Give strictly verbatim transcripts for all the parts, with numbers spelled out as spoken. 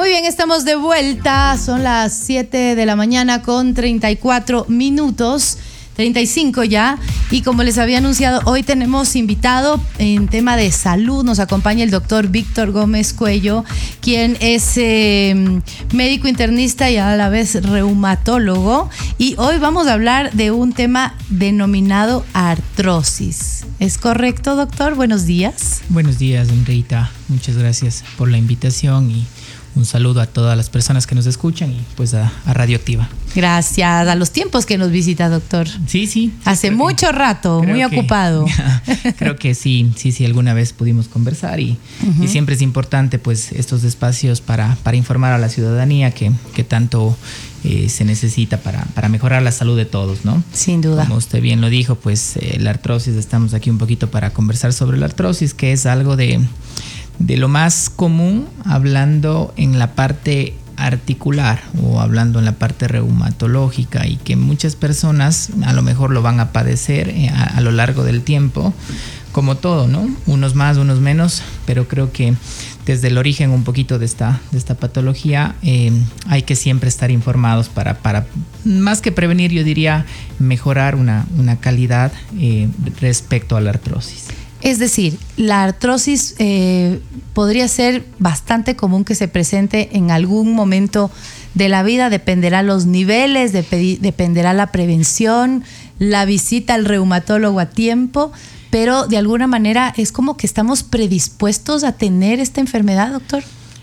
Muy bien, estamos de vuelta. Son las siete de la mañana con treinta y cuatro minutos. treinta y cinco ya, y como les había anunciado, hoy tenemos invitado en tema de salud. Nos acompaña el doctor Víctor Gómez Cuello, quien es eh, médico internista y a la vez reumatólogo, y hoy vamos a hablar de un tema denominado artrosis. ¿Es correcto, doctor? Buenos días. Buenos días, Andreita. Muchas gracias por la invitación y un saludo a todas las personas que nos escuchan y pues a, a Radioactiva. Gracias. A los tiempos que nos visita, doctor. Sí, sí. Hace mucho que, rato, muy que, ocupado. Creo que sí, sí, sí, alguna vez pudimos conversar y, uh-huh. y siempre es importante pues estos espacios para, para informar a la ciudadanía que, que tanto eh, se necesita para, para mejorar la salud de todos, ¿no? Sin duda. Como usted bien lo dijo, pues eh, la artrosis, estamos aquí un poquito para conversar sobre la artrosis, que es algo de... de lo más común, hablando en la parte articular o hablando en la parte reumatológica, y que muchas personas a lo mejor lo van a padecer a, a lo largo del tiempo, como todo, ¿no? Unos más, unos menos, pero creo que desde el origen un poquito de esta, de esta patología eh, hay que siempre estar informados para, para, más que prevenir, yo diría mejorar una, una calidad eh, respecto a la artrosis. Es decir, la artrosis eh, podría ser bastante común que se presente en algún momento de la vida. Dependerá los niveles, dep- dependerá la prevención, la visita al reumatólogo a tiempo, pero de alguna manera es como que estamos predispuestos a tener esta enfermedad, doctor.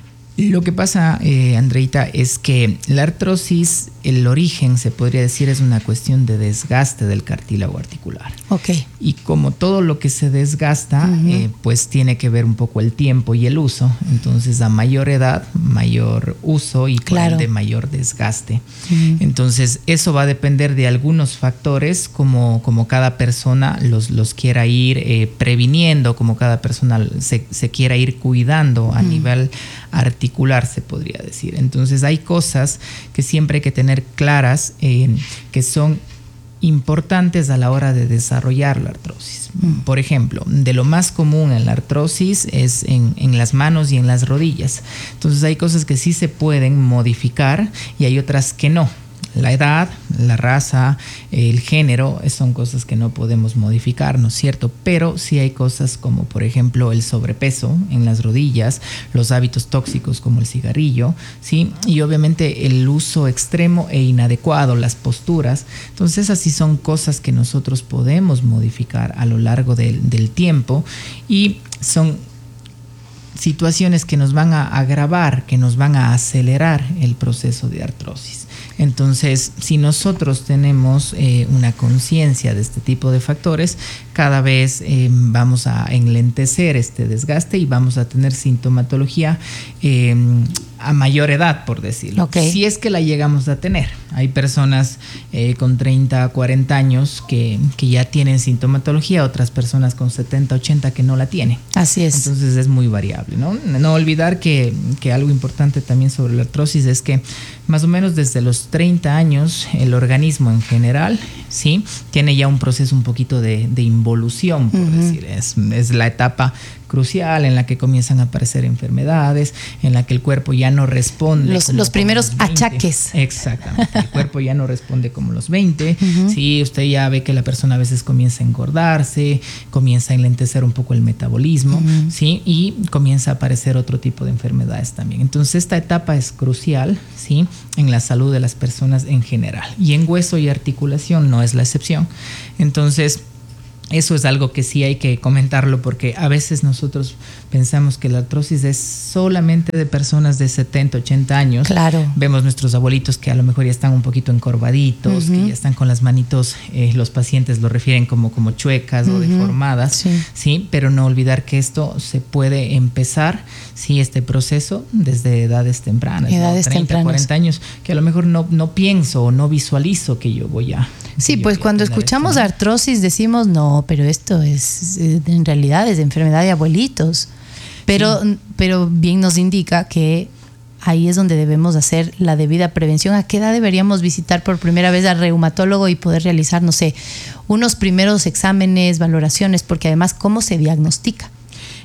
Lo que pasa, eh, Andreita, es que la artrosis, el origen, se podría decir, es una cuestión de desgaste del cartílago articular. Ok. Y como todo lo que se desgasta, uh-huh. eh, pues tiene que ver un poco el tiempo y el uso. Entonces, a mayor edad, mayor uso y claro. de mayor desgaste. Uh-huh. Entonces, eso va a depender de algunos factores, como, como cada persona los, los quiera ir eh, previniendo, como cada persona se, se quiera ir cuidando a uh-huh. nivel articular, se podría decir. Entonces hay cosas que siempre hay que tener claras, eh, que son importantes a la hora de desarrollar la artrosis. Mm. Por ejemplo, de lo más común en la artrosis es en, en las manos y en las rodillas. Entonces hay cosas que sí se pueden modificar y hay otras que no. La edad, la raza, el género son cosas que no podemos modificar, ¿no es cierto? Pero sí hay cosas como, por ejemplo, el sobrepeso en las rodillas, los hábitos tóxicos como el cigarrillo, ¿sí? Y obviamente el uso extremo e inadecuado, las posturas. Entonces, así son cosas que nosotros podemos modificar a lo largo del, del tiempo, y son situaciones que nos van a agravar, que nos van a acelerar el proceso de artrosis. Entonces, si nosotros tenemos eh, una conciencia de este tipo de factores, cada vez eh, vamos a enlentecer este desgaste y vamos a tener sintomatología eh, a mayor edad, por decirlo. Okay. Si es que la llegamos a tener. Hay personas eh, con treinta, cuarenta años que, que ya tienen sintomatología, otras personas con setenta, ochenta que no la tienen. Así es. Entonces es muy variable, ¿no? No olvidar que, que algo importante también sobre la artrosis es que más o menos desde los treinta años el organismo en general, ¿sí?, tiene ya un proceso un poquito de, de involución, por uh-huh. decir. Es, es la etapa crucial en la que comienzan a aparecer enfermedades, en la que el cuerpo ya no responde. Los, los primeros los achaques. Exactamente. El cuerpo ya no responde como los veinte. Uh-huh. Sí, usted ya ve que la persona a veces comienza a engordarse, comienza a enlentecer un poco el metabolismo, uh-huh. sí, y comienza a aparecer otro tipo de enfermedades también. Entonces, esta etapa es crucial, sí, en la salud de las personas en general. Y en hueso y articulación no es la excepción. Entonces, eso es algo que sí hay que comentarlo, porque a veces nosotros pensamos que la artrosis es solamente de personas de setenta, ochenta años. Claro. Vemos nuestros abuelitos que a lo mejor ya están un poquito encorvaditos, uh-huh. que ya están con las manitos, eh, los pacientes lo refieren como, como chuecas uh-huh. o deformadas, sí. sí, pero no olvidar que esto se puede empezar, sí, este proceso desde edades tempranas, edades ¿no? treinta, tempranas. cuarenta años, que a lo mejor no, no pienso o no visualizo que yo voy a... Sí, pues cuando escuchamos esto, ¿no? artrosis decimos, no, pero esto es, en realidad es enfermedad de abuelitos. Pero, sí. pero bien nos indica que ahí es donde debemos hacer la debida prevención. ¿A qué edad deberíamos visitar por primera vez al reumatólogo y poder realizar, no sé, unos primeros exámenes, valoraciones? Porque además, ¿cómo se diagnostica?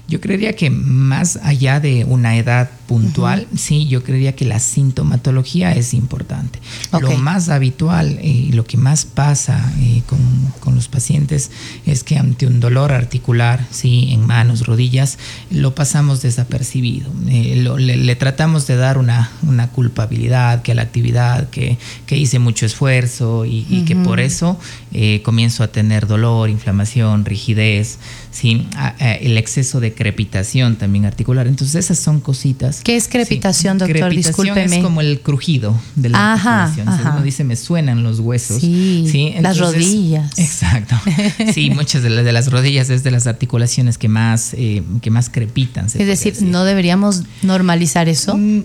Yo creería que más allá de una edad puntual, uh-huh. sí, yo creería que la sintomatología es importante. Okay. Lo más habitual y eh, lo que más pasa eh, con, con los pacientes es que ante un dolor articular, sí, en manos, rodillas, lo pasamos desapercibido. Eh, lo, le, le tratamos de dar una, una culpabilidad, que a la actividad, que, que hice mucho esfuerzo y, y uh-huh. que por eso eh, comienzo a tener dolor, inflamación, rigidez, sí, a, a, el exceso de crepitación también articular. Entonces esas son cositas. ¿Qué es crepitación, sí. doctor? Crepitación Discúlpeme. Es como el crujido de la ajá, articulación. ajá. Uno dice, me suenan los huesos. Sí, ¿sí? Entonces, las rodillas. Exacto. Sí, muchas de, la, de las rodillas es de las articulaciones que más, eh, que más crepitan. Es decir, decir, ¿no deberíamos normalizar eso? Mm,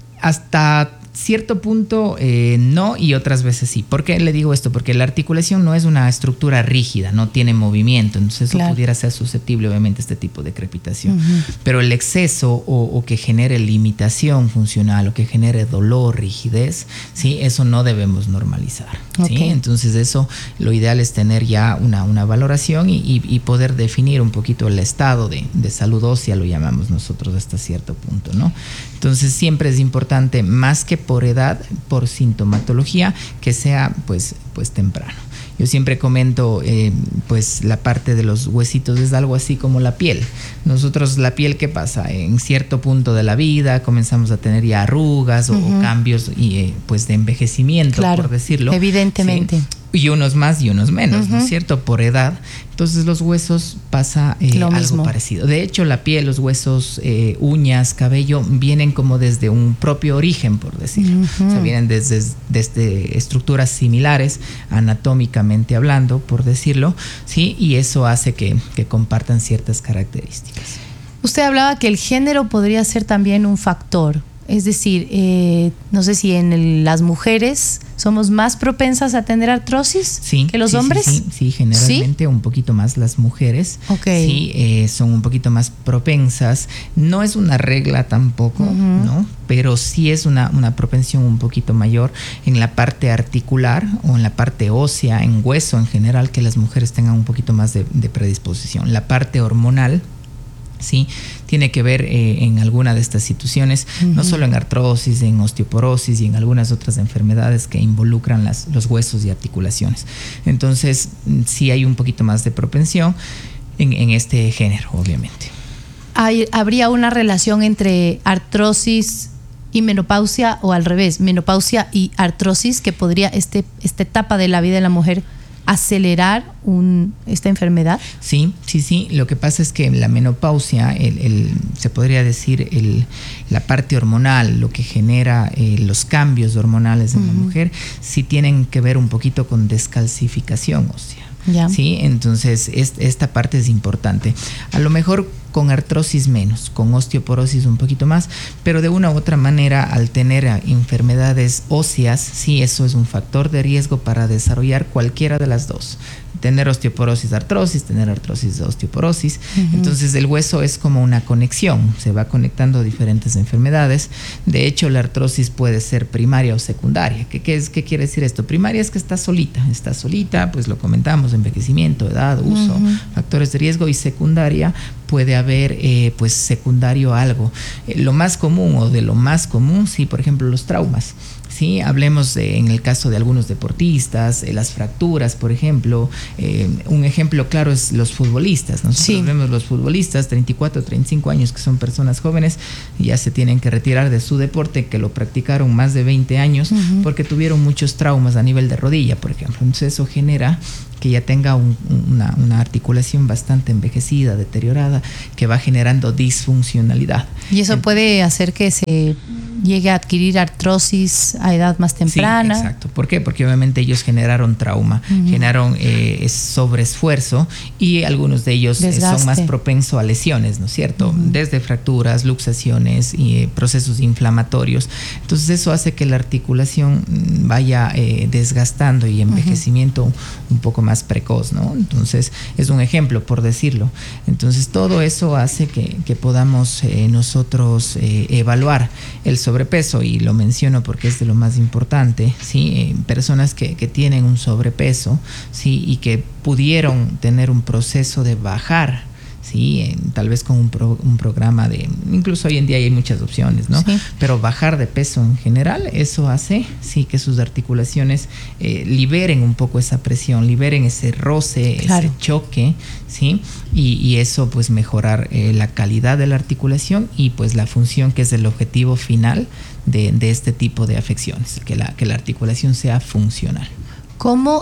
hasta cierto punto eh, no, y otras veces sí. ¿Por qué le digo esto? Porque la articulación no es una estructura rígida, no tiene movimiento, entonces claro. eso pudiera ser susceptible obviamente a este tipo de crepitación. Uh-huh. Pero el exceso o, o que genere limitación funcional o que genere dolor, rigidez, ¿sí? Eso no debemos normalizar. Okay. ¿sí? Entonces eso, lo ideal es tener ya una, una valoración y, y, y poder definir un poquito el estado de, de salud ósea, lo llamamos nosotros hasta cierto punto, ¿no? Entonces siempre es importante, más que por edad, por sintomatología, que sea pues, pues temprano. Yo siempre comento, eh, pues la parte de los huesitos es algo así como la piel. Nosotros, la piel, ¿qué pasa? En cierto punto de la vida comenzamos a tener ya arrugas uh-huh. o, o cambios y, eh, pues de envejecimiento, claro, por decirlo. Evidentemente. ¿sí? Y unos más y unos menos, uh-huh. ¿no es cierto? Por edad. Entonces los huesos pasa eh, algo mismo. Parecido. De hecho, la piel, los huesos, eh, uñas, cabello, vienen como desde un propio origen, por decirlo. Uh-huh. O sea, vienen desde, desde estructuras similares, anatómicamente hablando, por decirlo, ¿sí? Y eso hace que, que compartan ciertas características. Usted hablaba que el género podría ser también un factor. Es decir, eh, no sé si en el, las mujeres somos más propensas a tener artrosis sí, que los sí, hombres. Sí, sí, sí, generalmente ¿sí? un poquito más las mujeres. Okay. Sí, eh, son un poquito más propensas. No es una regla tampoco, uh-huh. ¿no? Pero sí es una, una propensión un poquito mayor en la parte articular o en la parte ósea, en hueso en general, que las mujeres tengan un poquito más de, de predisposición. La parte hormonal, sí, tiene que ver eh, en alguna de estas situaciones, uh-huh. no solo en artrosis, en osteoporosis y en algunas otras enfermedades que involucran las, los huesos y articulaciones. Entonces, sí hay un poquito más de propensión en, en este género, obviamente. ¿Hay, ¿Habría una relación entre artrosis y menopausia o al revés, menopausia y artrosis, que podría este, esta etapa de la vida de la mujer acelerar un, esta enfermedad? Sí, sí, sí. Lo que pasa es que la menopausia, el, el, se podría decir el, la parte hormonal, lo que genera eh, los cambios hormonales en uh-huh. la mujer, sí tienen que ver un poquito con descalcificación ósea. Ya. Sí, entonces es, esta parte es importante. A lo mejor con artrosis menos, con osteoporosis un poquito más, pero de una u otra manera, al tener enfermedades óseas, sí, eso es un factor de riesgo para desarrollar cualquiera de las dos. Tener osteoporosis, artrosis, tener artrosis, osteoporosis. Uh-huh. Entonces el hueso es como una conexión, se va conectando a diferentes enfermedades. De hecho, la artrosis puede ser primaria o secundaria. ¿Qué, qué, es, qué quiere decir esto? Primaria es que está solita, está solita, pues lo comentamos, envejecimiento, edad, uso, uh-huh. factores de riesgo, y secundaria puede haber eh, pues secundario algo. Eh, lo más común o de lo más común, sí, por ejemplo, los traumas. Sí, hablemos de, en el caso de algunos deportistas, eh, las fracturas, por ejemplo. Eh, un ejemplo claro es los futbolistas. Nosotros sí. vemos los futbolistas, treinta y cuatro, treinta y cinco años, que son personas jóvenes, y ya se tienen que retirar de su deporte, que lo practicaron más de veinte años, uh-huh. porque tuvieron muchos traumas a nivel de rodilla, por ejemplo. Entonces eso genera que ya tenga un, una, una articulación bastante envejecida, deteriorada, que va generando disfuncionalidad. Y eso puede hacer que se llegue a adquirir artrosis a edad más temprana. Sí, exacto. ¿Por qué? Porque obviamente ellos generaron trauma, uh-huh. generaron eh, sobreesfuerzo, y algunos de ellos eh, son más propensos a lesiones, ¿no es cierto? Uh-huh. Desde fracturas, luxaciones y eh, procesos inflamatorios. Entonces eso hace que la articulación vaya eh, desgastando y envejecimiento uh-huh. un poco más precoz, ¿no? Entonces es un ejemplo, por decirlo. Entonces todo eso hace que, que podamos eh, nosotros eh, evaluar el sobrepeso, y lo menciono porque es de lo más importante, ¿sí? Eh, personas que, que tienen un sobrepeso, ¿sí? Y que pudieron tener un proceso de bajar, ¿sí? Eh, tal vez con un, pro, un programa de, incluso hoy en día hay muchas opciones, ¿no? Sí. Pero bajar de peso en general, eso hace, sí, que sus articulaciones eh, liberen un poco esa presión, liberen ese roce, claro. ese choque, ¿sí? Y, y eso pues mejorar eh, la calidad de la articulación y pues la función, que es el objetivo final de, de este tipo de afecciones, que la, que la articulación sea funcional. ¿Cómo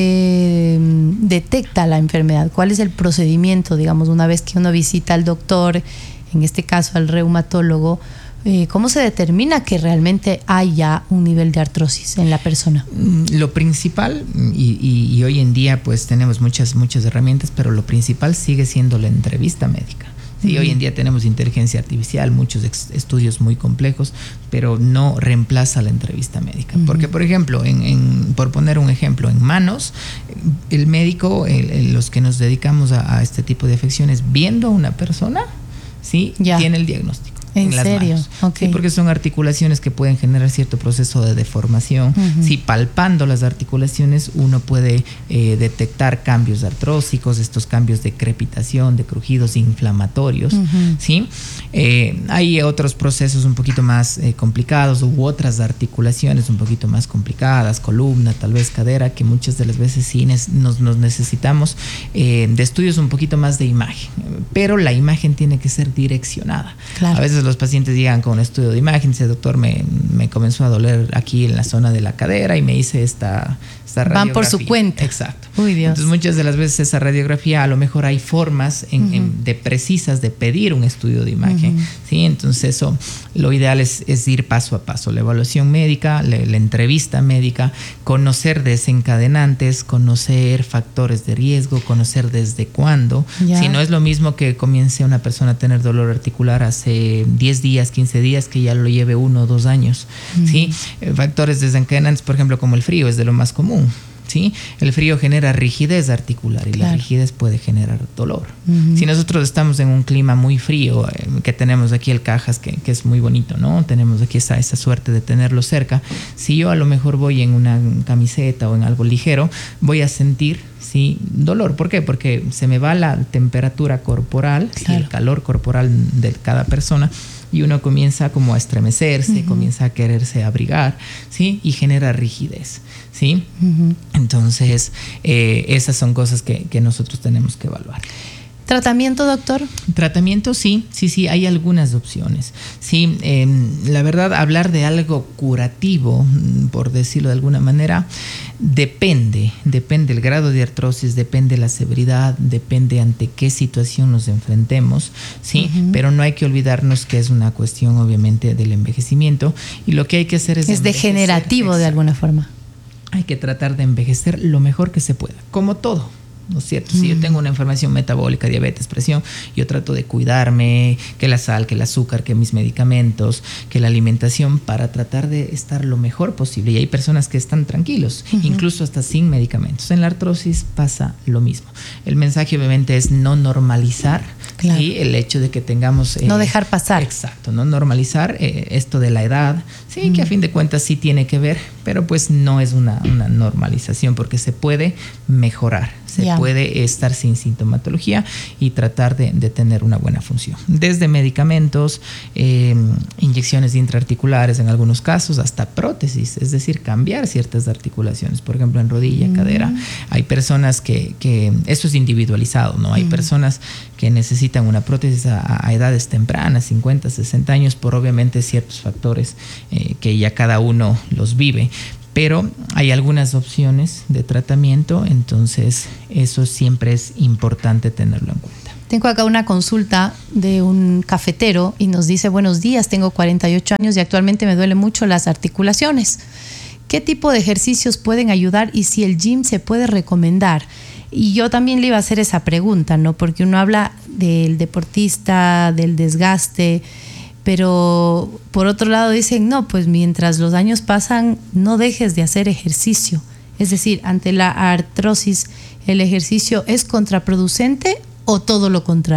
se detecta la enfermedad? ¿Cuál es el procedimiento, digamos, una vez que uno visita al doctor, en este caso al reumatólogo? Eh, ¿Cómo se determina que realmente hay ya un nivel de artrosis en la persona? Lo principal, y, y, y hoy en día pues tenemos muchas, muchas herramientas, pero lo principal sigue siendo la entrevista médica. Sí, uh-huh. Hoy en día tenemos inteligencia artificial, muchos ex- estudios muy complejos, pero no reemplaza la entrevista médica. Uh-huh. Porque, por ejemplo, en, en, por poner un ejemplo, en manos, el médico, el, el, los que nos dedicamos a, a este tipo de afecciones, viendo a una persona, ¿sí? Ya. Tiene el diagnóstico. ¿En, en las serio? manos. Okay. Sí, porque son articulaciones que pueden generar cierto proceso de deformación. Uh-huh. Sí, palpando las articulaciones uno puede eh, detectar cambios artrósicos, estos cambios de crepitación, de crujidos inflamatorios. Uh-huh. ¿Sí? Eh, hay otros procesos un poquito más eh, complicados u otras articulaciones un poquito más complicadas, columna, tal vez cadera, que muchas de las veces sí nos, nos necesitamos eh, de estudios un poquito más de imagen. Pero la imagen tiene que ser direccionada. Claro. A veces los pacientes llegan con un estudio de imagen, dice, doctor, me, me comenzó a doler aquí en la zona de la cadera y me hice esta, esta radiografía. Van por su cuenta. Exacto. Uy, Dios. Entonces muchas de las veces esa radiografía, a lo mejor hay formas en, uh-huh. en, de precisas de pedir un estudio de imagen. Uh-huh. ¿Sí? Entonces eso, lo ideal es, es ir paso a paso. La evaluación médica, la, la entrevista médica, conocer desencadenantes, conocer factores de riesgo, conocer desde cuándo. Si no es lo mismo que comience una persona a tener dolor articular hace diez días, quince días, que ya lo lleve uno o dos años. Uh-huh. ¿Sí? Factores desencadenantes, por ejemplo, como el frío, es de lo más común. ¿Sí? El frío genera rigidez articular y claro. la rigidez puede generar dolor. Uh-huh. Si nosotros estamos en un clima muy frío, eh, que tenemos aquí el Cajas, que, que es muy bonito, ¿no? Tenemos aquí esa, esa suerte de tenerlo cerca. Si yo a lo mejor voy en una camiseta o en algo ligero, voy a sentir, sí, dolor. ¿Por qué? Porque se me va la temperatura corporal, claro. ¿sí? El calor corporal de cada persona, y uno comienza como a estremecerse, uh-huh. comienza a quererse abrigar, ¿sí? Y genera rigidez, ¿sí? Uh-huh. Entonces, eh, esas son cosas que, que nosotros tenemos que evaluar. ¿Tratamiento, doctor? Tratamiento, sí, sí, sí, hay algunas opciones. Sí, eh, la verdad, hablar de algo curativo, por decirlo de alguna manera, depende, depende el grado de artrosis, depende la severidad, depende ante qué situación nos enfrentemos, sí, uh-huh. pero no hay que olvidarnos que es una cuestión, obviamente, del envejecimiento, y lo que hay que hacer es... Es degenerativo. Exacto. De alguna forma. Hay que tratar de envejecer lo mejor que se pueda, como todo. ¿No es cierto? Si mm. yo tengo una enfermedad metabólica, diabetes, presión, yo trato de cuidarme, que la sal, que el azúcar, que mis medicamentos, que la alimentación, para tratar de estar lo mejor posible. Y hay personas que están tranquilos, uh-huh. incluso hasta sin medicamentos. En la artrosis pasa lo mismo. El mensaje obviamente es no normalizar, claro. ¿sí? El hecho de que tengamos... Eh, no dejar pasar. Exacto, no normalizar eh, esto de la edad, sí, mm. que a fin de cuentas sí tiene que ver, pero pues no es una, una normalización, porque se puede mejorar. Se yeah. puede estar sin sintomatología y tratar de, de tener una buena función. Desde medicamentos, eh, inyecciones intraarticulares en algunos casos, hasta prótesis, es decir, cambiar ciertas articulaciones. Por ejemplo, en rodilla, mm. cadera. Hay personas que, que, eso es individualizado, ¿no? Hay mm. personas que necesitan una prótesis a, a edades tempranas, cincuenta, sesenta años, por obviamente ciertos factores eh, que ya cada uno los vive. Pero hay algunas opciones de tratamiento, entonces eso siempre es importante tenerlo en cuenta. Tengo acá una consulta de un cafetero y nos dice: buenos días, tengo cuarenta y ocho años y actualmente me duelen mucho las articulaciones. ¿Qué tipo de ejercicios pueden ayudar y si el gym se puede recomendar? Y yo también le iba a hacer esa pregunta, ¿no? Porque uno habla del deportista, del desgaste, pero por otro lado dicen, no, pues mientras los años pasan, no dejes de hacer ejercicio. Es decir, ante la artrosis, ¿el ejercicio es contraproducente o todo lo contrario?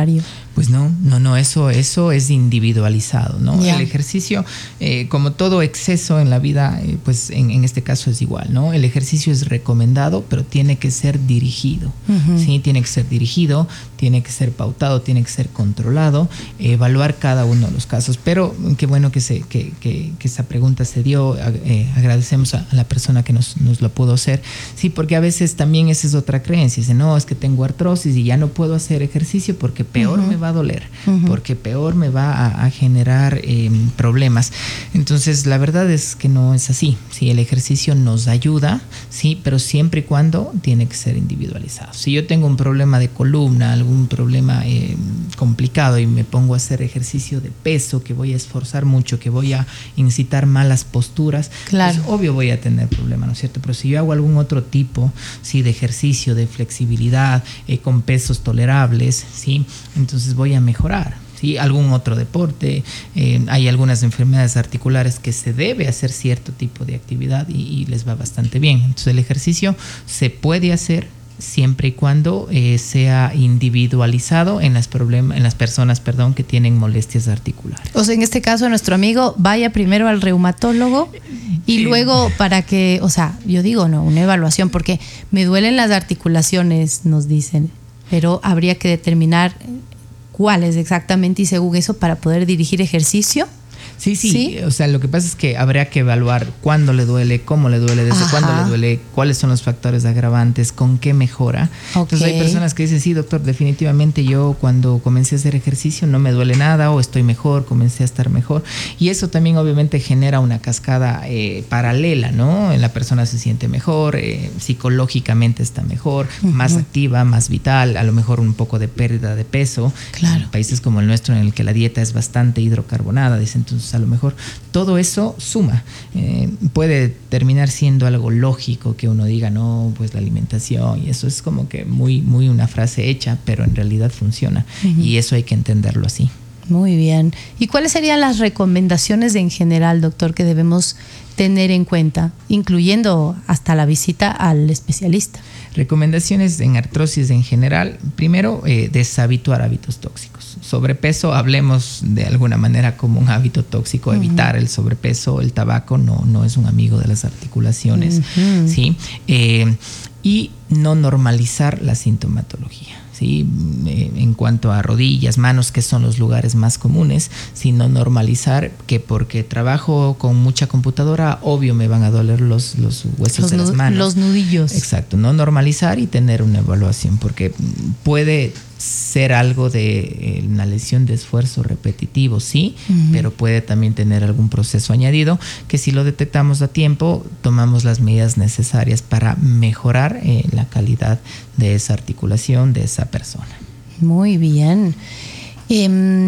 Pues no, no, no, eso, eso es individualizado, ¿no? Yeah. El ejercicio, eh, como todo exceso en la vida, eh, pues en, en este caso es igual, ¿no? El ejercicio es recomendado, pero tiene que ser dirigido, uh-huh. ¿sí? Tiene que ser dirigido, tiene que ser pautado, tiene que ser controlado, eh, evaluar cada uno de los casos. Pero qué bueno que, se, que, que, que esa pregunta se dio, eh, agradecemos a, a la persona que nos, nos lo pudo hacer, sí, porque a veces también esa es otra creencia, dice, no, es que tengo artrosis y ya no puedo hacer ejercicio porque peor uh-huh. me va a doler, uh-huh. porque peor me va a, a generar eh, problemas. Entonces la verdad es que no es así, ¿sí? El ejercicio nos ayuda, sí, pero siempre y cuando tiene que ser individualizado. Si yo tengo un problema de columna, algún problema eh, complicado y me pongo a hacer ejercicio de peso, que voy a esforzar mucho, que voy a incitar malas posturas, claro. pues obvio voy a tener problemas, ¿no es cierto? Pero si yo hago algún otro tipo, sí, de ejercicio, de flexibilidad, eh, con pesos tolerables, sí, entonces voy a mejorar. ¿Sí? Algún otro deporte, eh, hay algunas enfermedades articulares que se debe hacer cierto tipo de actividad y, y les va bastante bien. Entonces el ejercicio se puede hacer siempre y cuando eh, sea individualizado en las, problem- en las personas perdón, que tienen molestias articulares. O sea, en este caso nuestro amigo vaya primero al reumatólogo y eh, luego para que, o sea, yo digo, no, una evaluación, porque me duelen las articulaciones, nos dicen, pero habría que determinar cuáles exactamente y según eso para poder dirigir ejercicio. Sí, sí, sí, o sea, lo que pasa es que habría que evaluar cuándo le duele, cómo le duele, desde Ajá. cuándo le duele, cuáles son los factores agravantes, con qué mejora. Okay. Entonces hay personas que dicen, sí, doctor, definitivamente yo cuando comencé a hacer ejercicio no me duele nada o estoy mejor, comencé a estar mejor. Y eso también obviamente genera una cascada eh, paralela, ¿no? La persona se siente mejor, eh, psicológicamente está mejor, uh-huh. más activa, más vital, a lo mejor un poco de pérdida de peso. Claro. En países como el nuestro, en el que la dieta es bastante hidrocarbonada, dicen, entonces a lo mejor todo eso suma. Eh, puede terminar siendo algo lógico que uno diga, no, pues la alimentación, y eso es como que muy, muy una frase hecha, pero en realidad funciona. Uh-huh. Y eso hay que entenderlo así. Muy bien. ¿Y cuáles serían las recomendaciones en general, doctor, que debemos tener en cuenta, incluyendo hasta la visita al especialista? Recomendaciones en artrosis en general. Primero, eh, deshabituar hábitos tóxicos. Sobrepeso, hablemos de alguna manera como un hábito tóxico, uh-huh. evitar el sobrepeso, el tabaco no, no es un amigo de las articulaciones, uh-huh. ¿sí? Eh, y no normalizar la sintomatología. ¿Sí? En cuanto a rodillas, manos, que son los lugares más comunes, sino normalizar que porque trabajo con mucha computadora, obvio me van a doler los, los huesos los de las manos. Los nudillos. Exacto, no normalizar y tener una evaluación, porque puede ser algo de eh, una lesión de esfuerzo repetitivo, sí, uh-huh. pero puede también tener algún proceso añadido que si lo detectamos a tiempo, tomamos las medidas necesarias para mejorar eh, la calidad de esa articulación de esa persona. Muy bien. Eh,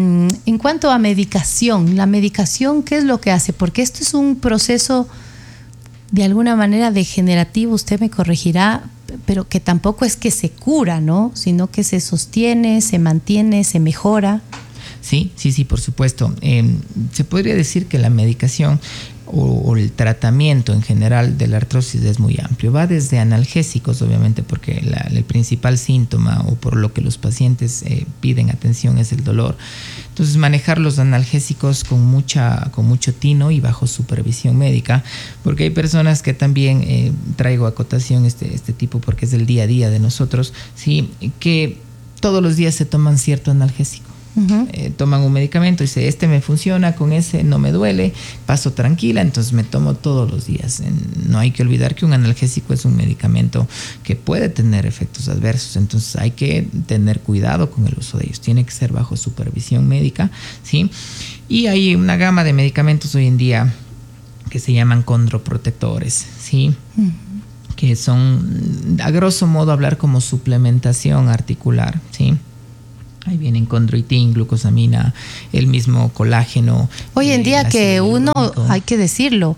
en cuanto a medicación, la medicación, ¿qué es lo que hace? Porque esto es un proceso de alguna manera degenerativo, usted me corregirá, pero que tampoco es que se cura, ¿no? Sino que se sostiene, se mantiene, se mejora. Sí, sí, sí, por supuesto. Eh, se podría decir que la medicación o, o el tratamiento en general de la artrosis es muy amplio. Va desde analgésicos, obviamente, porque la, el principal síntoma o por lo que los pacientes eh, piden atención es el dolor. Entonces, manejar los analgésicos con mucha, con mucho tino y bajo supervisión médica, porque hay personas que también, eh, traigo acotación este, este tipo porque es del día a día de nosotros, sí, que todos los días se toman cierto analgésico. Uh-huh. Eh, toman un medicamento y dice, este me funciona, con ese no me duele, paso tranquila, entonces me tomo todos los días. No hay que olvidar que un analgésico es un medicamento que puede tener efectos adversos, entonces hay que tener cuidado con el uso de ellos, tiene que ser bajo supervisión médica, ¿sí? Y hay una gama de medicamentos hoy en día que se llaman condroprotectores, ¿sí? Uh-huh. Que son, a grosso modo, hablar como suplementación articular, ¿sí? Ahí vienen condroitín, glucosamina, el mismo colágeno. Hoy en eh, día que uno, hay que decirlo,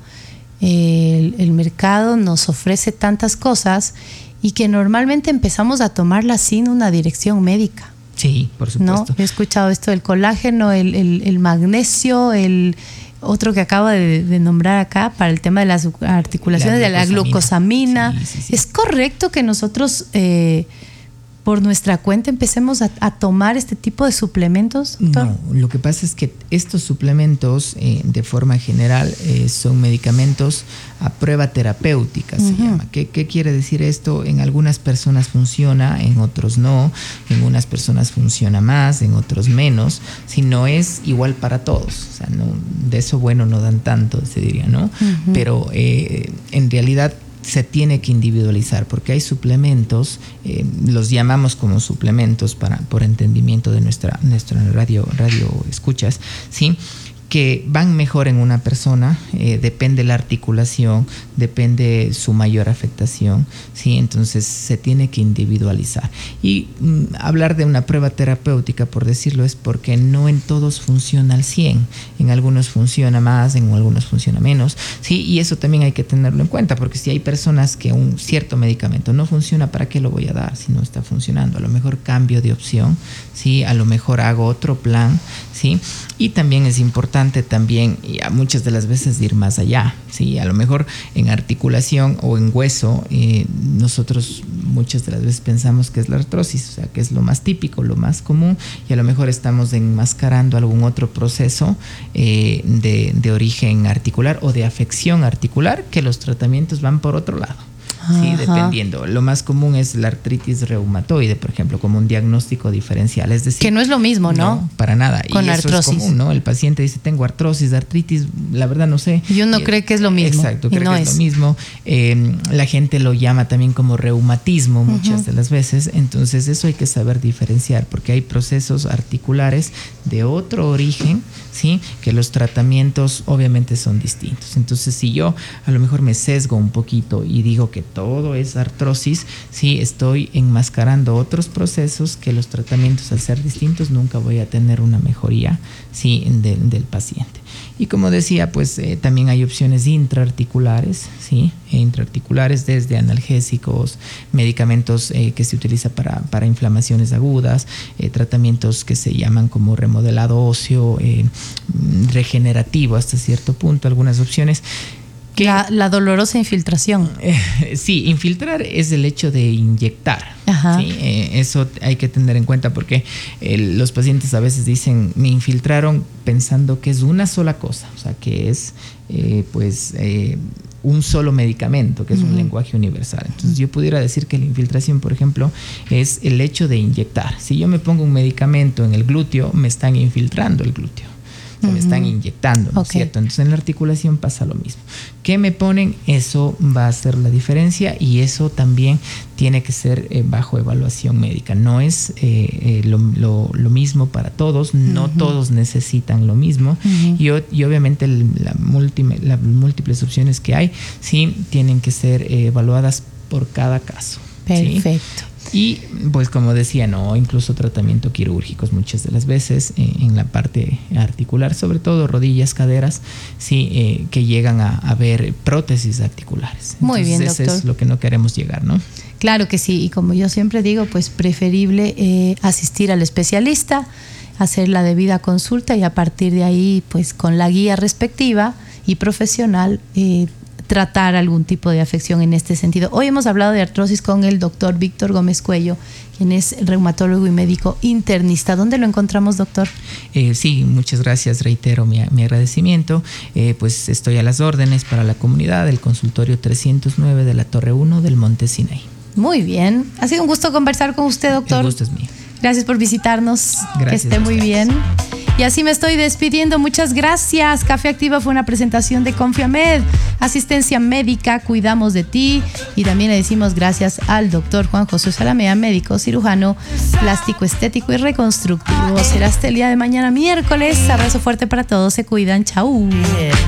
el, el mercado nos ofrece tantas cosas y que normalmente empezamos a tomarlas sin una dirección médica. Sí, por supuesto. ¿No? He escuchado esto del colágeno, el, el, el magnesio, el otro que acabo de, de nombrar acá para el tema de las articulaciones, la de la glucosamina. Sí, sí, sí. ¿Es correcto que nosotros... Eh, por nuestra cuenta empecemos a, a tomar este tipo de suplementos, doctor? No, lo que pasa es que estos suplementos eh, de forma general eh, son medicamentos a prueba terapéutica, uh-huh. se llama. ¿Qué, ¿Qué quiere decir esto? En algunas personas funciona, en otros no, en unas personas funciona más, en otros menos, si no es igual para todos, o sea, no, de eso bueno no dan tanto, se diría, ¿no? Uh-huh. Pero eh, en realidad se tiene que individualizar porque hay suplementos, eh, los llamamos como suplementos para, por entendimiento de nuestra, nuestra radio, radio escuchas, ¿sí? Que van mejor en una persona, eh, depende la articulación, depende su mayor afectación, ¿sí? Entonces se tiene que individualizar. Y mm, hablar de una prueba terapéutica, por decirlo, es porque no en todos funciona al cien, en algunos funciona más, en algunos funciona menos, ¿sí? Y eso también hay que tenerlo en cuenta, porque si hay personas que un cierto medicamento no funciona, ¿para qué lo voy a dar si no está funcionando? A lo mejor cambio de opción, ¿sí? A lo mejor hago otro plan, ¿sí? Y también es importante también, y a muchas de las veces, ir más allá, ¿sí? A lo mejor en articulación o en hueso, eh, nosotros muchas de las veces pensamos que es la artrosis, o sea, que es lo más típico, lo más común, y a lo mejor estamos enmascarando algún otro proceso eh, de, de origen articular o de afección articular, que los tratamientos van por otro lado. Sí, Ajá. dependiendo. Lo más común es la artritis reumatoide, por ejemplo, como un diagnóstico diferencial. Es decir, que no es lo mismo, ¿no? No, para nada. Con y eso artrosis. Es común, ¿no? El paciente dice, tengo artrosis, artritis, la verdad no sé. Y uno y, cree que es lo mismo. Exacto, cree no que es. es lo mismo. Eh, la gente lo llama también como reumatismo muchas uh-huh. de las veces. Entonces eso hay que saber diferenciar, porque hay procesos articulares de otro origen, ¿sí? Que los tratamientos obviamente son distintos. Entonces, si yo a lo mejor me sesgo un poquito y digo que todo es artrosis, sí, estoy enmascarando otros procesos que los tratamientos, al ser distintos, nunca voy a tener una mejoría, sí, de, del paciente. Y como decía, pues eh, también hay opciones intraarticulares, ¿sí? Intraarticulares desde analgésicos, medicamentos eh, que se utiliza para, para inflamaciones agudas, eh, tratamientos que se llaman como remodelado óseo, eh, regenerativo hasta cierto punto, algunas opciones. Que, la, la dolorosa infiltración. Eh, sí, infiltrar es el hecho de inyectar. Ajá. ¿Sí? Eh, eso hay que tener en cuenta porque eh, los pacientes a veces dicen, me infiltraron pensando que es una sola cosa, o sea, que es eh, pues eh, un solo medicamento, que es uh-huh. un lenguaje universal. Entonces yo pudiera decir que la infiltración, por ejemplo, es el hecho de inyectar. Si yo me pongo un medicamento en el glúteo, me están infiltrando el glúteo. Uh-huh. Me están inyectando, ¿no es okay. cierto? Entonces en la articulación pasa lo mismo. ¿Qué me ponen? Eso va a hacer la diferencia y eso también tiene que ser eh, bajo evaluación médica. No es eh, eh, lo, lo, lo mismo para todos, no uh-huh. todos necesitan lo mismo uh-huh. y, y obviamente la múltiple, las múltiples opciones que hay sí tienen que ser eh, evaluadas por cada caso. Perfecto. ¿Sí? Y pues como decía, no, incluso tratamiento quirúrgicos muchas de las veces eh, en la parte articular, sobre todo rodillas, caderas, sí, eh, que llegan a, a ver prótesis articulares. Muy Entonces, bien, ese doctor. es lo que no queremos llegar, ¿no? Claro que sí, y como yo siempre digo, pues preferible eh, asistir al especialista, hacer la debida consulta y a partir de ahí, pues con la guía respectiva y profesional, eh, tratar algún tipo de afección en este sentido. Hoy hemos hablado de artrosis con el doctor Víctor Gómez Cuello, quien es reumatólogo y médico internista. ¿Dónde lo encontramos, doctor? Eh, sí, muchas gracias, reitero mi, mi agradecimiento. Eh, pues estoy a las órdenes para la comunidad del consultorio trescientos nueve de la Torre uno del Monte Sinaí. Muy bien, ha sido un gusto conversar con usted, doctor. El gusto es mío. Gracias por visitarnos, gracias, que esté muy gracias. bien. Y así me estoy despidiendo. Muchas gracias. Café Activa fue una presentación de Confiamed, asistencia médica, cuidamos de ti. Y también le decimos gracias al doctor Juan José Salamea, médico cirujano, plástico, estético y reconstructivo. Será hasta el día de mañana, miércoles. Abrazo fuerte para todos. Se cuidan. Chau.